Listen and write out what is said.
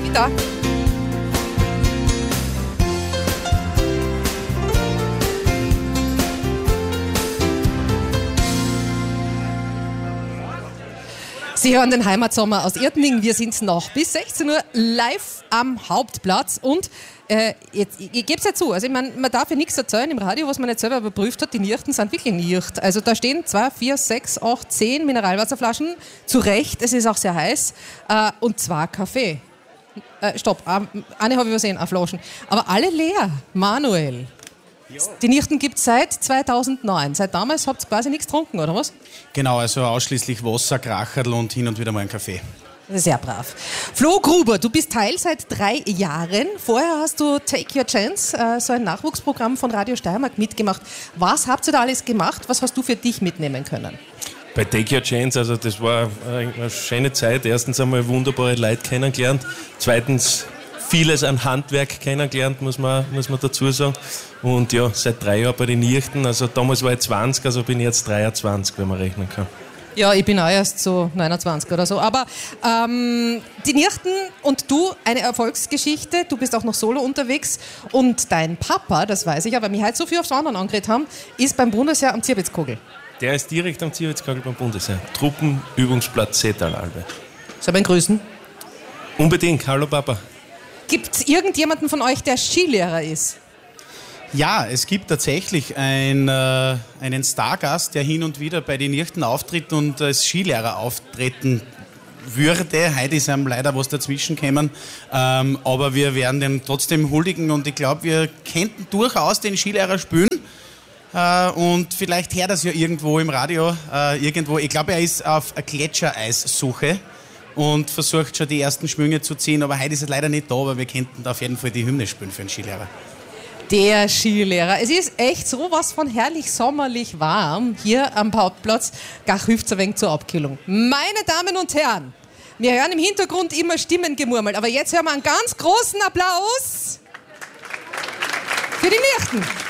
Da. Sie hören den Heimatsommer aus Irtning. Wir sind noch bis 16 Uhr live am Hauptplatz. Und jetzt, ich gebe es ja zu, also ich mein, man darf ja nichts erzählen im Radio, was man nicht selber überprüft hat. Die Nierten sind wirklich Niert. Also da stehen 2, 4, 6, 8, 10 Mineralwasserflaschen. Zu Recht, es ist auch sehr heiß. Und 2 Kaffee. Stopp, eine habe ich übersehen, eine Flaschen. Aber alle leer, Manuel. Ja. Die Nierten gibt es seit 2009. Seit damals habt ihr quasi nichts getrunken, oder was? Genau, also ausschließlich Wasser, Kracherl und hin und wieder mal einen Kaffee. Sehr brav. Flo Gruber, du bist Teil seit 3 Jahren. Vorher hast du Take Your Chance, so ein Nachwuchsprogramm von Radio Steiermark mitgemacht. Was habt ihr da alles gemacht? Was hast du für dich mitnehmen können? Bei Take Your Chance, also das war eine schöne Zeit. Erstens einmal wunderbare Leute kennengelernt. Zweitens vieles an Handwerk kennengelernt, muss man dazu sagen. Und ja, seit 3 Jahren bei den Nierten. Also damals war ich 20, also bin ich jetzt 23, wenn man rechnen kann. Ja, ich bin auch erst so 29 oder so. Aber die Nierten und du, eine Erfolgsgeschichte. Du bist auch noch solo unterwegs. Und dein Papa, das weiß ich, aber wir heute so viel aufs Wandern angeredet haben, ist beim Bundesheer am Zierbitzkogel. Der ist direkt am Zierbitzkogel beim Bundesheer. Truppenübungsplatz Seetalalbe. Soll ich ihn grüßen? Unbedingt. Hallo Papa. Gibt es irgendjemanden von euch, der Skilehrer ist? Ja, es gibt tatsächlich einen Stargast, der hin und wieder bei den Nierten auftritt und als Skilehrer auftreten würde. Heute ist einem leider was dazwischen gekommen, aber wir werden den trotzdem huldigen und ich glaube, wir könnten durchaus den Skilehrer spielen. Und vielleicht hört das ja irgendwo im Radio. Ich glaube, er ist auf eine Gletschereissuche und versucht schon die ersten Schwünge zu ziehen, aber heute ist er leider nicht da, aber wir könnten auf jeden Fall die Hymne spielen für einen Skilehrer. Der Skilehrer. Es ist echt sowas von herrlich sommerlich warm hier am Hauptplatz. Gach hilft's ein wenig zur Abkühlung. Meine Damen und Herren, wir hören im Hintergrund immer Stimmengemurmel, aber jetzt hören wir einen ganz großen Applaus für die Nierten.